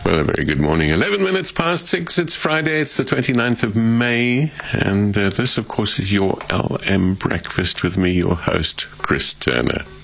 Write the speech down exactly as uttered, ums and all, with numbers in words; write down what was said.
Well, a very good morning. eleven minutes past six. It's Friday. It's the twenty-ninth of May. And uh, this, of course, is your L M Breakfast with me, your host, Chris Turner.